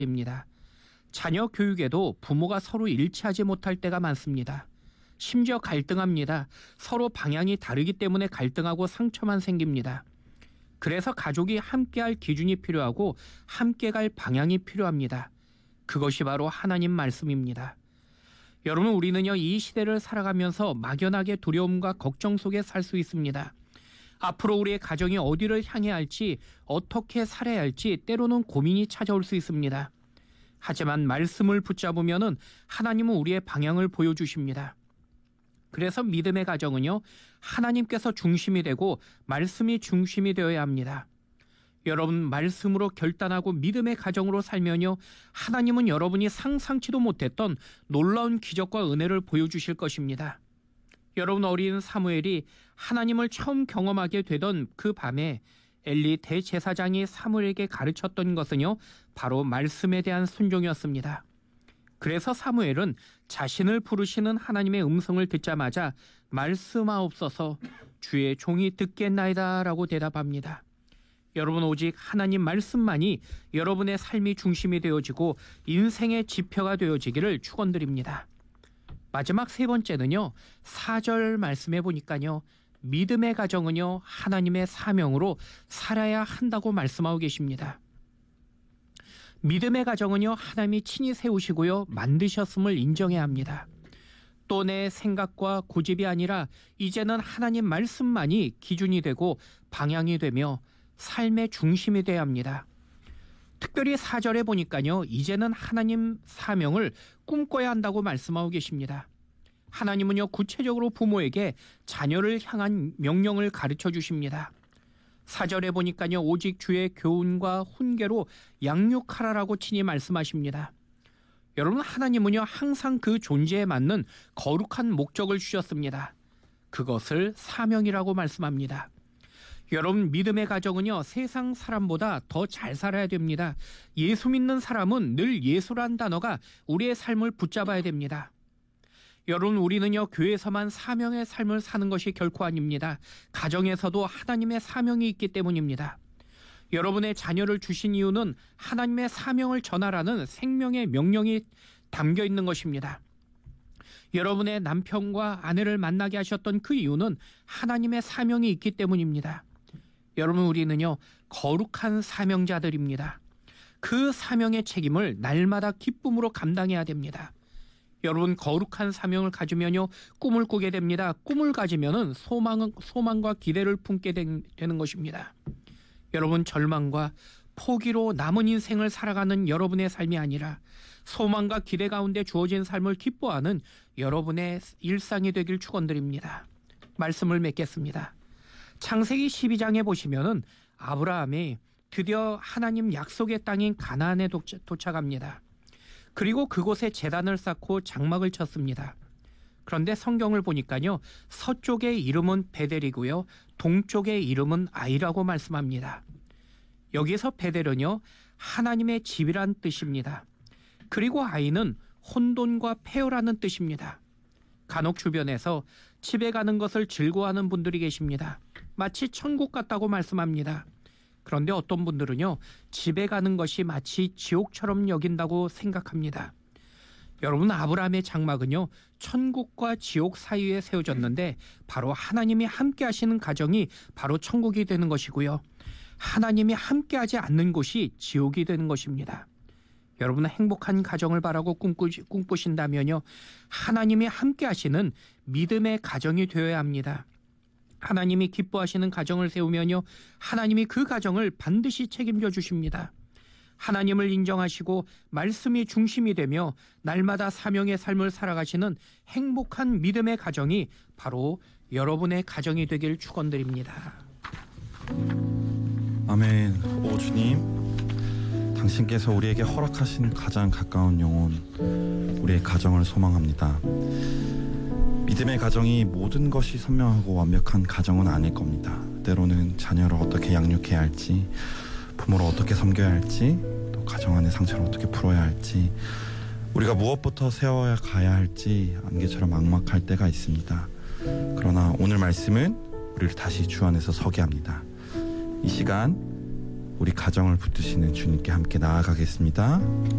입니다. 자녀 교육에도 부모가 서로 일치하지 못할 때가 많습니다. 심지어 갈등합니다. 서로 방향이 다르기 때문에 갈등하고 상처만 생깁니다. 그래서 가족이 함께할 기준이 필요하고 함께 갈 방향이 필요합니다. 그것이 바로 하나님 말씀입니다. 여러분, 우리는요, 이 시대를 살아가면서 막연하게 두려움과 걱정 속에 살 수 있습니다. 앞으로 우리의 가정이 어디를 향해야 할지, 어떻게 살아야 할지 때로는 고민이 찾아올 수 있습니다. 하지만 말씀을 붙잡으면은 하나님은 우리의 방향을 보여주십니다. 그래서 믿음의 가정은요, 하나님께서 중심이 되고 말씀이 중심이 되어야 합니다. 여러분, 말씀으로 결단하고 믿음의 가정으로 살면요, 하나님은 여러분이 상상치도 못했던 놀라운 기적과 은혜를 보여주실 것입니다. 여러분, 어린 사무엘이 하나님을 처음 경험하게 되던 그 밤에 엘리 대제사장이 사무엘에게 가르쳤던 것은요, 바로 말씀에 대한 순종이었습니다. 그래서 사무엘은 자신을 부르시는 하나님의 음성을 듣자마자 말씀하옵소서, 주의 종이 듣겠나이다 라고 대답합니다. 여러분, 오직 하나님 말씀만이 여러분의 삶이 중심이 되어지고 인생의 지표가 되어지기를 축원드립니다. 마지막 세 번째는요, 4절 말씀해 보니까요, 믿음의 가정은요, 하나님의 사명으로 살아야 한다고 말씀하고 계십니다. 믿음의 가정은요, 하나님이 친히 세우시고요, 만드셨음을 인정해야 합니다. 또 내 생각과 고집이 아니라 이제는 하나님 말씀만이 기준이 되고 방향이 되며 삶의 중심이 되어야 합니다. 특별히 4절에 보니까요, 이제는 하나님 사명을 꿈꿔야 한다고 말씀하고 계십니다. 하나님은요, 구체적으로 부모에게 자녀를 향한 명령을 가르쳐 주십니다. 4절에 보니까요, 오직 주의 교훈과 훈계로 양육하라라고 친히 말씀하십니다. 여러분, 하나님은요, 항상 그 존재에 맞는 거룩한 목적을 주셨습니다. 그것을 사명이라고 말씀합니다. 여러분, 믿음의 가정은요, 세상 사람보다 더 잘 살아야 됩니다. 예수 믿는 사람은 늘 예수란 단어가 우리의 삶을 붙잡아야 됩니다. 여러분, 우리는요, 교회에서만 사명의 삶을 사는 것이 결코 아닙니다. 가정에서도 하나님의 사명이 있기 때문입니다. 여러분의 자녀를 주신 이유는 하나님의 사명을 전하라는 생명의 명령이 담겨 있는 것입니다. 여러분의 남편과 아내를 만나게 하셨던 그 이유는 하나님의 사명이 있기 때문입니다. 여러분, 우리는요, 거룩한 사명자들입니다. 그 사명의 책임을 날마다 기쁨으로 감당해야 됩니다. 여러분, 거룩한 사명을 가지면요, 꿈을 꾸게 됩니다. 꿈을 가지면은 소망과 기대를 품게 되는 것입니다. 여러분, 절망과 포기로 남은 인생을 살아가는 여러분의 삶이 아니라 소망과 기대 가운데 주어진 삶을 기뻐하는 여러분의 일상이 되길 축원드립니다. 말씀을 맺겠습니다. 창세기 12장에 보시면은 아브라함이 드디어 하나님 약속의 땅인 가나안에 도착합니다. 그리고 그곳에 제단을 쌓고 장막을 쳤습니다. 그런데 성경을 보니까요, 서쪽의 이름은 베델이고요, 동쪽의 이름은 아이라고 말씀합니다. 여기서 베델은요, 하나님의 집이란 뜻입니다. 그리고 아이는 혼돈과 폐허라는 뜻입니다. 간혹 주변에서 집에 가는 것을 즐거워하는 분들이 계십니다. 마치 천국 같다고 말씀합니다. 그런데 어떤 분들은요, 집에 가는 것이 마치 지옥처럼 여긴다고 생각합니다. 여러분, 아브라함의 장막은요, 천국과 지옥 사이에 세워졌는데 바로 하나님이 함께 하시는 가정이 바로 천국이 되는 것이고요, 하나님이 함께 하지 않는 곳이 지옥이 되는 것입니다. 여러분은 행복한 가정을 바라고 꿈꾸신다면요, 하나님이 함께 하시는 믿음의 가정이 되어야 합니다. 하나님이 기뻐하시는 가정을 세우면요, 하나님이 그 가정을 반드시 책임져 주십니다. 하나님을 인정하시고 말씀이 중심이 되며 날마다 사명의 삶을 살아가시는 행복한 믿음의 가정이 바로 여러분의 가정이 되길 축원드립니다. 아멘. 오 주님, 당신께서 우리에게 허락하신 가장 가까운 영혼, 우리의 가정을 소망합니다. 믿음의 가정이 모든 것이 선명하고 완벽한 가정은 아닐 겁니다. 때로는 자녀를 어떻게 양육해야 할지, 부모를 어떻게 섬겨야 할지, 또 가정 안의 상처를 어떻게 풀어야 할지, 우리가 무엇부터 세워야 가야 할지 안개처럼 막막할 때가 있습니다. 그러나 오늘 말씀은 우리를 다시 주 안에서 서게 합니다. 이 시간 우리 가정을 붙드시는 주님께 함께 나아가겠습니다.